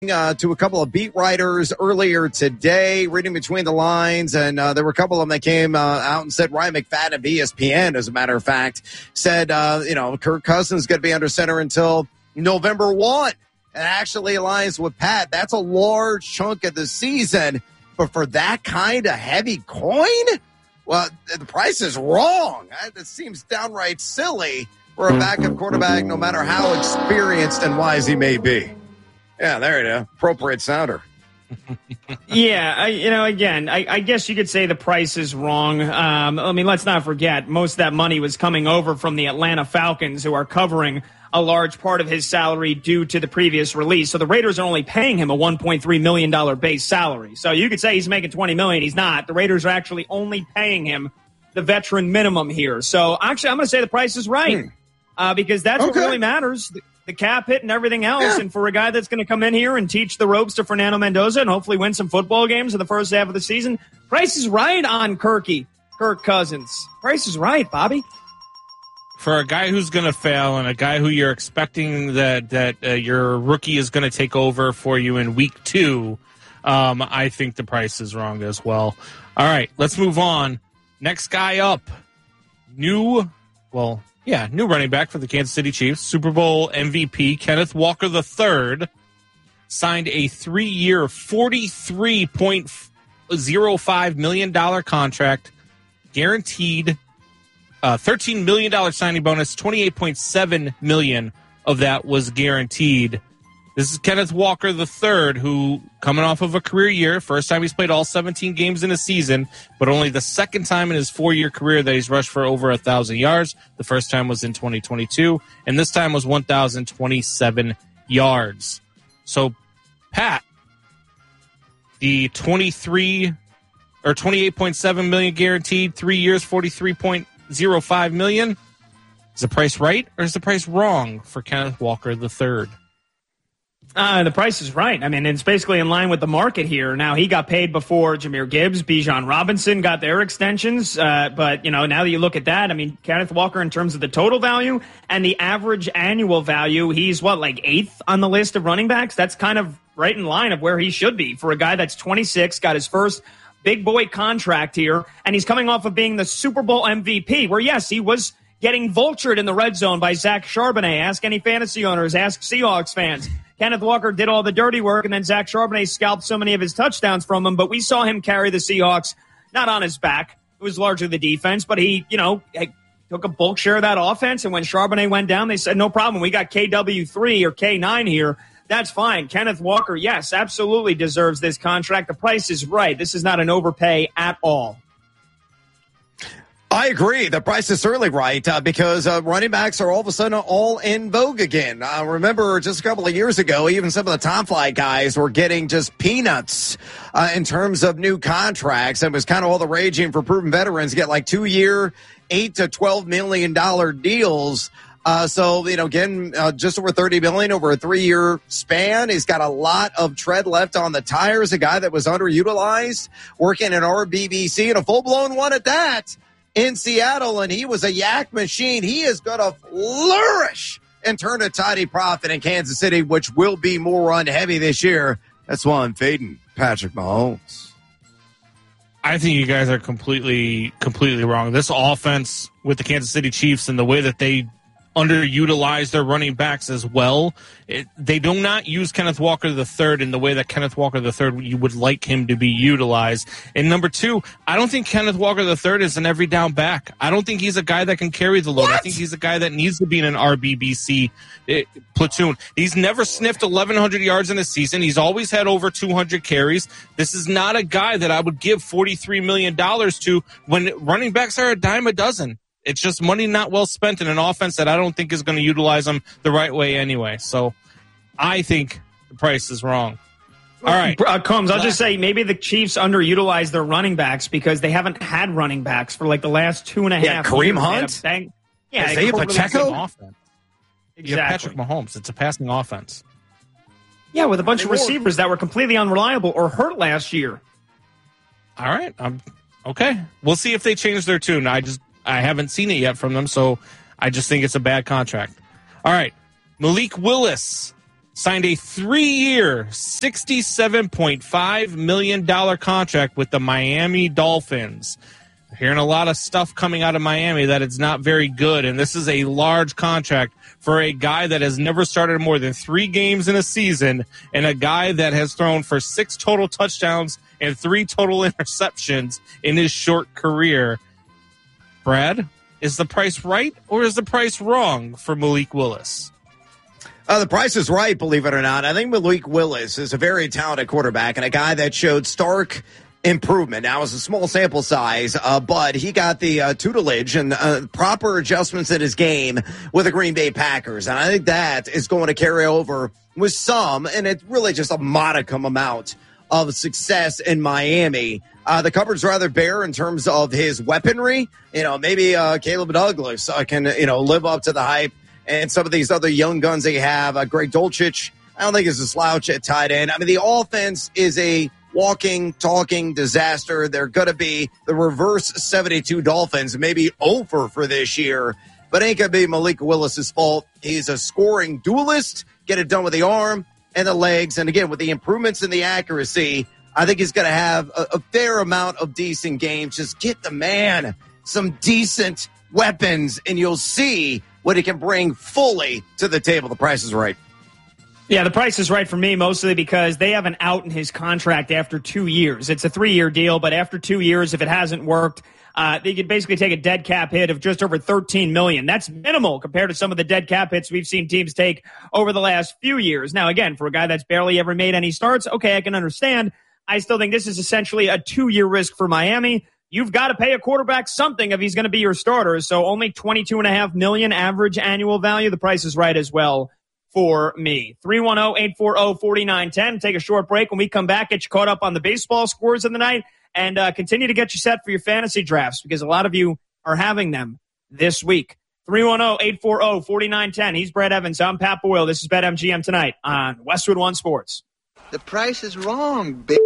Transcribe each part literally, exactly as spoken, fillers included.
Uh, to a couple of beat writers earlier today, reading between the lines, and uh, there were a couple of them that came uh, out and said Ryan McFadden of E S P N, as a matter of fact, said, uh, you know, Kirk Cousins is going to be under center until November first. It actually aligns with Pat. That's a large chunk of the season, but for that kind of heavy coin, well, the price is wrong. It seems downright silly for a backup quarterback, no matter how experienced and wise he may be. Yeah, there you go. Appropriate sounder. yeah, I, you know, again, I, I guess you could say the price is wrong. Um, I mean, let's not forget, most of that money was coming over from the Atlanta Falcons, who are covering a large part of his salary due to the previous release. So the Raiders are only paying him a one point three million dollars base salary. So you could say he's making twenty million dollars. He's not. The Raiders are actually only paying him the veteran minimum here. So actually, I'm going to say the price is right hmm. uh, because that's okay. What really matters. The, the cap hit and everything else. Yeah. And for a guy that's going to come in here and teach the ropes to Fernando Mendoza and hopefully win some football games in the first half of the season, price is right on Kirky, Kirk Cousins. Price is right, Bobby. For a guy who's going to fail and a guy who you're expecting that that uh, your rookie is going to take over for you in week two, um, I think the price is wrong as well. All right, let's move on. Next guy up, new, well, yeah, new running back for the Kansas City Chiefs, Super Bowl M V P Kenneth Walker the third, signed a three-year, forty-three point oh five million dollars contract, guaranteed uh, thirteen million dollars signing bonus, twenty-eight point seven million dollars of that was guaranteed. This is Kenneth Walker the third, who, coming off of a career year, first time he's played all seventeen games in a season, but only the second time in his four-year career that he's rushed for over one thousand yards. The first time was in twenty twenty-two, and this time was one thousand twenty-seven yards. So, Pat, the twenty-three or twenty-eight point seven million dollars guaranteed, three years, forty-three point oh five million dollars. Is the price right or is the price wrong for Kenneth Walker the third? Uh, the price is right. I mean, it's basically in line with the market here. Now, he got paid before Jahmyr Gibbs, Bijan Robinson got their extensions. Uh, but, you know, now that you look at that, I mean, Kenneth Walker, in terms of the total value and the average annual value, he's what, like eighth on the list of running backs? That's kind of right in line of where he should be for a guy that's twenty-six, got his first big boy contract here, and he's coming off of being the Super Bowl M V P, where, yes, he was getting vultured in the red zone by Zach Charbonnet. Ask any fantasy owners, ask Seahawks fans. Kenneth Walker did all the dirty work, and then Zach Charbonnet scalped so many of his touchdowns from him. But we saw him carry the Seahawks, not on his back. It was largely the defense, but he, you know, took a bulk share of that offense. And when Charbonnet went down, they said, no problem. We got K W three or K nine here. That's fine. Kenneth Walker, yes, absolutely deserves this contract. The price is right. This is not an overpay at all. I agree. The price is certainly right uh, because uh, running backs are all of a sudden all in vogue again. Uh, remember just a couple of years ago, even some of the top flight guys were getting just peanuts uh, in terms of new contracts. It was kind of all the raging for proven veterans to get like two year, eight to twelve million dollars deals. Uh, so, you know, again, uh, just over thirty million dollars over a three year span. He's got a lot of tread left on the tires. A guy that was underutilized, working in R B B C and a full blown one at that. In Seattle, and he was a yak machine. He is going to flourish and turn a tidy profit in Kansas City, which will be more run heavy this year. That's why I'm fading Patrick Mahomes. I think you guys are completely, completely wrong. This offense with the Kansas City Chiefs and the way that they underutilize their running backs as well, it, they do not use Kenneth Walker the third in the way that Kenneth Walker the third you would like him to be utilized. And number two, I don't think Kenneth Walker the third is an every down back. I don't think he's a guy that can carry the load. What? I think he's a guy that needs to be in an R B B C uh, platoon. He's never sniffed eleven hundred yards in a season. He's always had over two hundred carries. This is not a guy that I would give forty-three million dollars to when running backs are a dime a dozen. It's just money not well spent in an offense that I don't think is going to utilize them the right way anyway. So I think the price is wrong. All right. Uh, Combs, I'll just say maybe the Chiefs underutilize their running backs because they haven't had running backs for like the last two and a yeah, half Kareem years. Hunt? Bang- yeah, Isaiah Pacheco? Offense. Exactly. You have Patrick Mahomes. It's a passing offense. Yeah, with a bunch they of were. receivers that were completely unreliable or hurt last year. All right. I'm okay. We'll see if they change their tune. I just I haven't seen it yet from them, so I just think it's a bad contract. All right. Malik Willis signed a three-year, sixty-seven point five million dollars contract with the Miami Dolphins. I'm hearing a lot of stuff coming out of Miami that it's not very good, and this is a large contract for a guy that has never started more than three games in a season and a guy that has thrown for six total touchdowns and three total interceptions in his short career. Brad, is the price right or is the price wrong for Malik Willis? Uh, the price is right, believe it or not. I think Malik Willis is a very talented quarterback and a guy that showed stark improvement. Now, it's a small sample size, uh, but he got the uh, tutelage and uh, proper adjustments in his game with the Green Bay Packers. And I think that is going to carry over with some, and it's really just a modicum amount of success in Miami. Uh, the cupboard's rather bare in terms of his weaponry. You know, maybe uh, Caleb Douglas uh, can, you know, live up to the hype. And some of these other young guns they have, uh, Greg Dulcich, I don't think is a slouch at tight end. I mean, the offense is a walking, talking disaster. They're going to be the reverse seventy-two Dolphins, maybe over for this year, but ain't going to be Malik Willis's fault. He's a scoring duelist, get it done with the arm and the legs. And again, with the improvements in the accuracy, I think he's going to have a, a fair amount of decent games. Just get the man some decent weapons and you'll see what he can bring fully to the table. The price is right. Yeah, the price is right for me, mostly because they have an out in his contract after two years. It's a three-year deal, but after two years, if it hasn't worked, uh, they could basically take a dead cap hit of just over thirteen million dollars. That's minimal compared to some of the dead cap hits we've seen teams take over the last few years. Now, again, for a guy that's barely ever made any starts, okay, I can understand. I still think this is essentially a two-year risk for Miami. You've got to pay a quarterback something if he's going to be your starter. So only twenty-two point five million dollars average annual value. The price is right as well for me. three one zero, eight four zero, four nine one zero. Take a short break. When we come back, get you caught up on the baseball scores of the night and uh, continue to get you set for your fantasy drafts because a lot of you are having them this week. three one zero, eight four zero, four nine one zero. He's Brett Evans. I'm Pat Boyle. This is BetMGM tonight on Westwood One Sports. The price is wrong, bitch.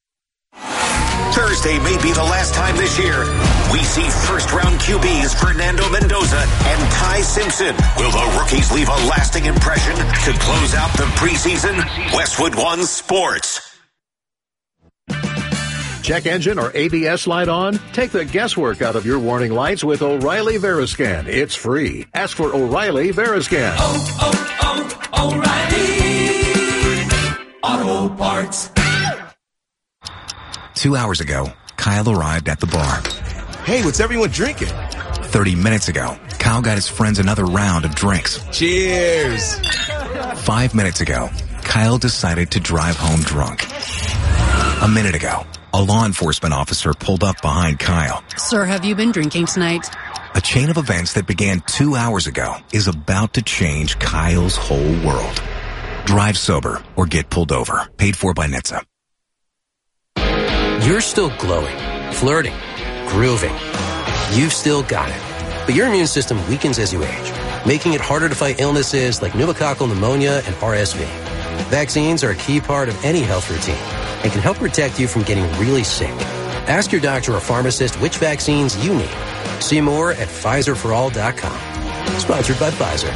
Thursday may be the last time this year we see first-round Q Bs Fernando Mendoza and Ty Simpson. Will the rookies leave a lasting impression to close out the preseason? Westwood One Sports. Check engine or A B S light on? Take the guesswork out of your warning lights with O'Reilly Veriscan. It's free. Ask for O'Reilly Veriscan. Oh, oh, oh, O'Reilly Auto Parts. Two hours ago, Kyle arrived at the bar. Hey, what's everyone drinking? Thirty minutes ago, Kyle got his friends another round of drinks. Cheers! Five minutes ago, Kyle decided to drive home drunk. A minute ago, a law enforcement officer pulled up behind Kyle. Sir, have you been drinking tonight? A chain of events that began two hours ago is about to change Kyle's whole world. Drive sober or get pulled over. Paid for by N H T S A. You're still glowing, flirting, grooving. You've still got it. But your immune system weakens as you age, making it harder to fight illnesses like pneumococcal pneumonia and R S V. Vaccines are a key part of any health routine and can help protect you from getting really sick. Ask your doctor or pharmacist which vaccines you need. See more at Pfizer for all dot com. Sponsored by Pfizer.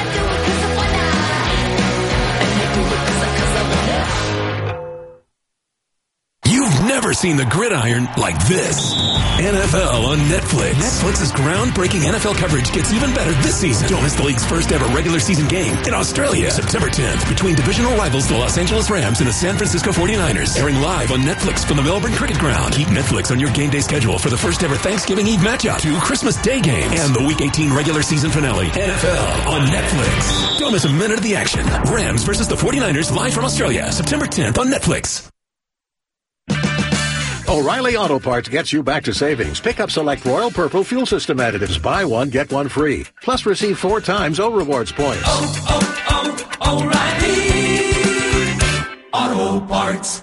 You've never seen the gridiron like this. N F L on Netflix. Netflix's groundbreaking N F L coverage gets even better this season. Don't miss the league's first ever regular season game in Australia, September tenth, between divisional rivals the Los Angeles Rams and the San Francisco forty-niners. Airing live on Netflix from the Melbourne Cricket Ground. Keep Netflix on your game day schedule for the first ever Thanksgiving Eve matchup, two Christmas Day games, and the Week eighteen regular season finale. N F L on Netflix. Don't miss a minute of the action. Rams versus the forty-niners live from Australia, September tenth on Netflix. O'Reilly Auto Parts gets you back to savings. Pick up select Royal Purple fuel system additives. Buy one, get one free. Plus receive four times O Rewards points. Oh, oh, oh, O'Reilly Auto Parts.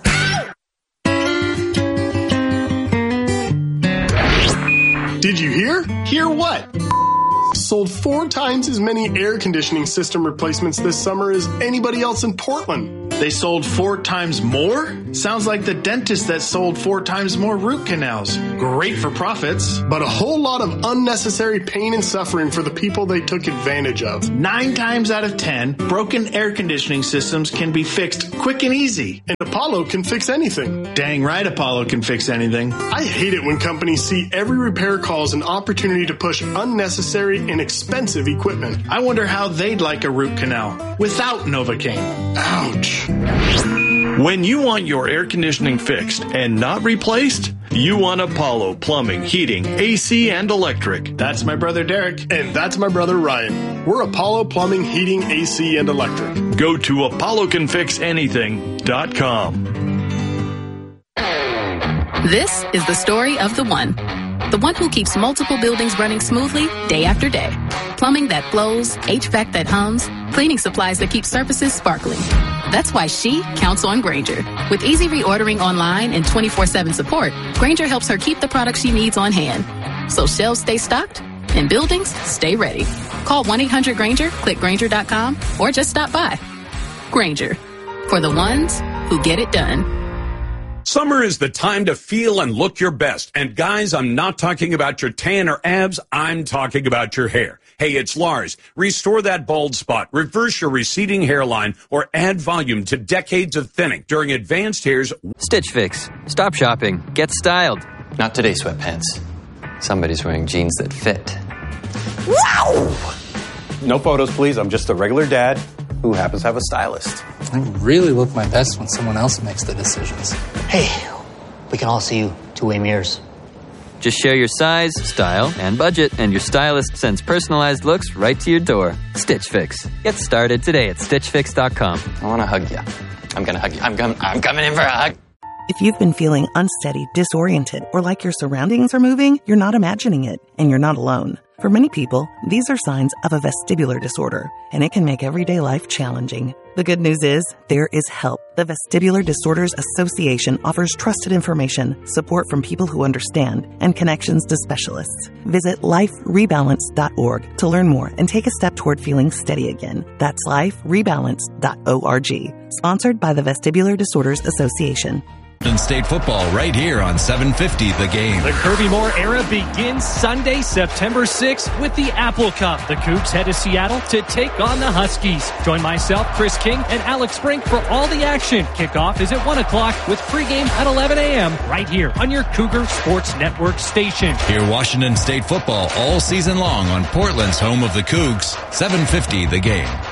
Did you hear? Hear what? Sold four times as many air conditioning system replacements this summer as anybody else in Portland. They sold four times more? Sounds like the dentist that sold four times more root canals. Great for profits. But a whole lot of unnecessary pain and suffering for the people they took advantage of. Nine times out of ten, broken air conditioning systems can be fixed quick and easy. And Apollo can fix anything. Dang right Apollo can fix anything. I hate it when companies see every repair call as an opportunity to push unnecessary and expensive equipment. I wonder how they'd like a root canal without Novocaine. Ouch. When you want your air conditioning fixed and not replaced, you want Apollo Plumbing, Heating, A C, and Electric. That's my brother Derek. And that's my brother Ryan. We're Apollo Plumbing, Heating, A C, and Electric. Go to apollo can fix anything dot com. This is the story of the one. The one who keeps multiple buildings running smoothly day after day. Plumbing that flows, H V A C that hums, cleaning supplies that keep surfaces sparkling. That's why she counts on Grainger. With easy reordering online and twenty-four seven support, Grainger helps her keep the products she needs on hand. So shelves stay stocked and buildings stay ready. Call one eight hundred Grainger, click Grainger dot com, or just stop by. Grainger, for the ones who get it done. Summer is the time to feel and look your best. And guys, I'm not talking about your tan or abs. I'm talking about your hair. Hey, it's Lars. Restore that bald spot, reverse your receding hairline, or add volume to decades of thinning during advanced hair's Stitch Fix. Stop shopping. Get styled. Not today, sweatpants. Somebody's wearing jeans that fit. Wow! No photos, please. I'm just a regular dad who happens to have a stylist. I really look my best when someone else makes the decisions. Hey, we can all see you two-way mirrors. Just share your size, style, and budget, and your stylist sends personalized looks right to your door. Stitch Fix. Get started today at stitch fix dot com. I want to hug you. I'm going to hug you. I'm, com- I'm coming in for a hug. If you've been feeling unsteady, disoriented, or like your surroundings are moving, you're not imagining it, and you're not alone. For many people, these are signs of a vestibular disorder, and it can make everyday life challenging. The good news is, there is help. The Vestibular Disorders Association offers trusted information, support from people who understand, and connections to specialists. Visit life rebalance dot org to learn more and take a step toward feeling steady again. That's life rebalance dot org. Sponsored by the Vestibular Disorders Association. State football right here on seven fifty The Game. The Kirby Moore era begins Sunday, September sixth with the Apple Cup. The Cougs head to Seattle to take on the Huskies. Join myself, Chris King, and Alex Brink for all the action. Kickoff is at one o'clock with pregame at eleven a.m. right here on your Cougar Sports Network station. Hear Washington State football all season long on Portland's home of the Cougs, seven fifty The Game.